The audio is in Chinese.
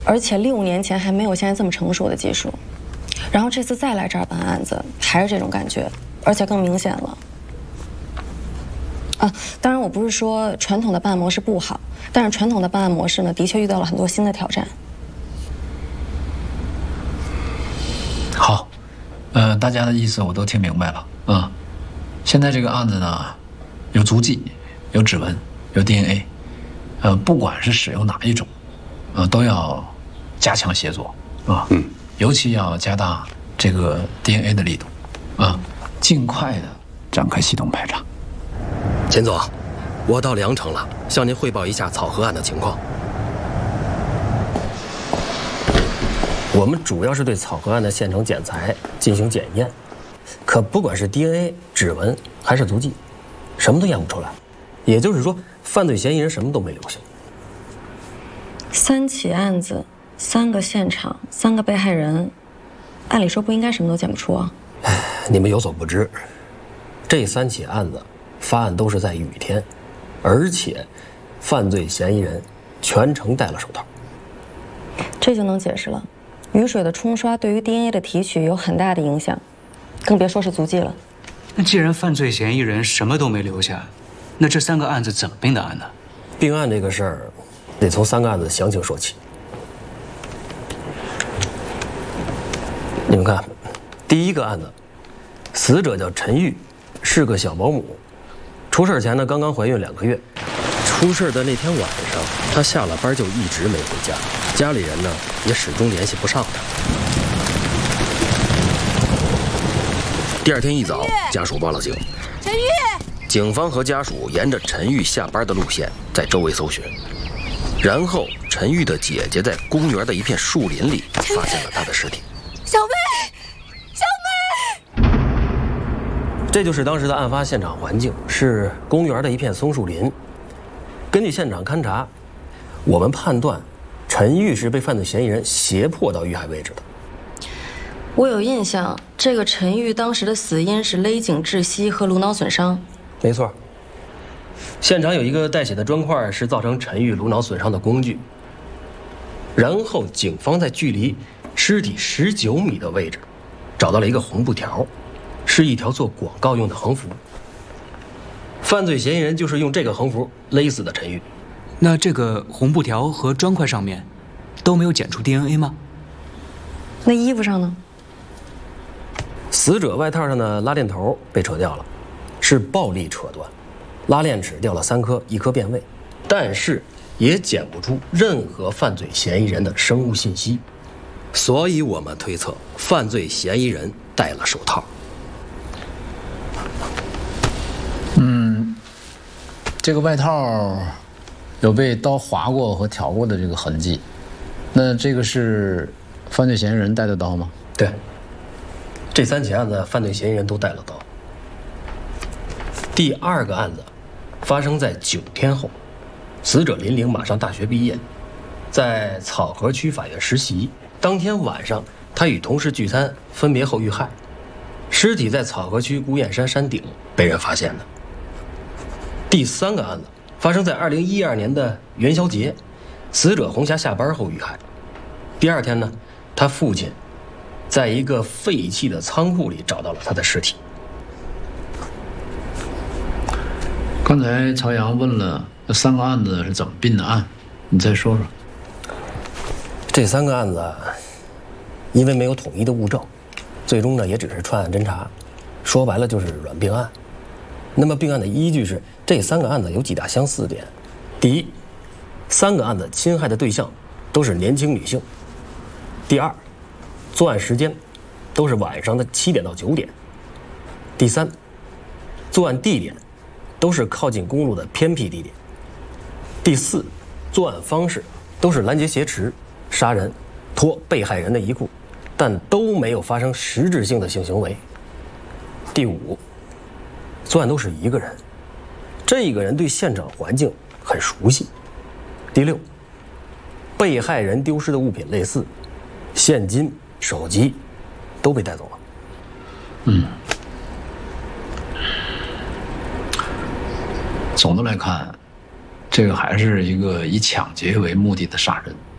而且6年前还没有现在这么成熟的技术。然后这次再来这儿办案子，还是这种感觉，而且更明显了。啊，当然我不是说传统的办案模式不好，但是传统的办案模式呢，的确遇到了很多新的挑战。 好，大家的意思我都听明白了啊。现在这个案子呢，有足迹，有指纹，有 DNA，不管是使用哪一种，都要加强协作啊。尤其要加大这个 DNA 的力度，尽快的展开系统排查。 钱总，我到梁城了，向您汇报一下草河案的情况。我们主要是对草河案的现场检材进行检验，可不管是 DNA、指纹还是足迹，什么都验不出来。也就是说，犯罪嫌疑人什么都没留下。 3起案子，3个现场，3个被害人，按理说不应该什么都检不出啊。 你们有所不知，这3起案子发案都是在雨天，而且犯罪嫌疑人全程戴了手套。 这就能解释了，雨水的冲刷对于 DNA 的提取有很大的影响，更别说是足迹了。 那既然犯罪嫌疑人什么都没留下，那这3个案子怎么并的案呢？ 并案这个事儿，得从3个案子详情说起。你们看，第一个案子，死者叫陈玉，是个小保姆。出事前呢，刚刚怀孕2个月。出事的那天晚上，她下了班就一直没回家，家里人呢也始终联系不上她。第2天一早，家属报了警。 陈玉， 警方和家属沿着陈玉下班的路线在周围搜寻，然后陈玉的姐姐在公园的一片树林里发现了她的尸体。 小妹，小妹， 这就是当时的案发现场环境，是公园的一片松树林。根据现场勘查，我们判断陈玉是被犯罪嫌疑人胁迫到遇害位置的。 我有印象，这个陈玉当时的死因是勒颈窒息和颅脑损伤。 没错，现场有一个带血的砖块是造成陈玉颅脑损伤的工具。然后警方在距离尸体19米的位置找到了一个红布条，是一条做广告用的横幅。犯罪嫌疑人就是用这个横幅勒死的陈玉。 那这个红布条和砖块上面都没有检出 DNA 吗？ 那衣服上呢？ 死者外套上的拉链头被扯掉了，是暴力扯断，拉链齿掉了3颗，1颗变位，但是也检不出任何犯罪嫌疑人的生物信息，所以我们推测犯罪嫌疑人戴了手套。 这个外套有被刀划过和挑过的这个痕迹，那这个是犯罪嫌疑人带的刀吗？ 对，这3起案子犯罪嫌疑人都带了刀。第2个案子发生在9天后，死者林玲马上大学毕业，在草河区法院实习。当天晚上，她与同事聚餐，分别后遇害，尸体在草河区孤雁山山顶被人发现的。第3个案子发生在2012年的元宵节，死者红霞下班后遇害。第2天呢，他父亲在一个废弃的仓库里找到了他的尸体。 刚才曹阳问了这3个案子是怎么并的案，你再说说。 这3个案子因为没有统一的物证，最终呢也只是串案侦查，说白了就是软并案。那么并案的依据是这3个案子有几大相似点。第一，3个案子侵害的对象都是年轻女性。第二，作案时间都是晚上的7点到9点。第三，作案地点都是靠近公路的偏僻地点。第四，作案方式都是拦截挟持、杀人、脱被害人的衣裤，但都没有发生实质性的性行为。第五，作案都是一个人，这个人对现场环境很熟悉。第六，被害人丢失的物品类似，现金、手机都被带走了。 总的来看，这个还是一个以抢劫为目的的杀人。